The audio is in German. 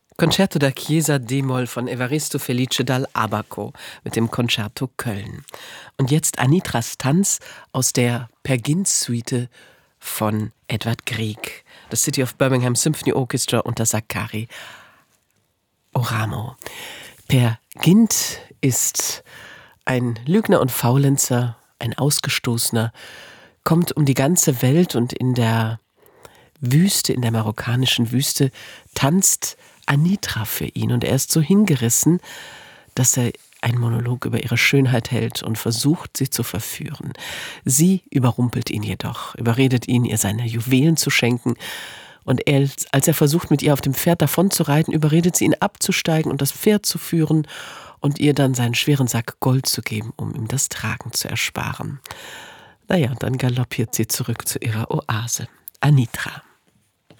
Concerto da Chiesa d-Moll von Evaristo Felice dal Abaco mit dem Concerto Köln. Und jetzt Anitras Tanz aus der Per Gynt-Suite von Edvard Grieg. Das City of Birmingham Symphony Orchestra unter Sakari Oramo. Per Gynt ist ein Lügner und Faulenzer, ein Ausgestoßener, kommt um die ganze Welt und in der Wüste, in der marokkanischen Wüste, tanzt Anitra für ihn. Und er ist so hingerissen, dass er einen Monolog über ihre Schönheit hält und versucht, sie zu verführen. Sie überrumpelt ihn jedoch, überredet ihn, ihr seine Juwelen zu schenken. Und als er versucht, mit ihr auf dem Pferd davon zu reiten, überredet sie ihn abzusteigen und das Pferd zu führen und ihr dann seinen schweren Sack Gold zu geben, um ihm das Tragen zu ersparen. Naja, dann galoppiert sie zurück zu ihrer Oase. Anitra.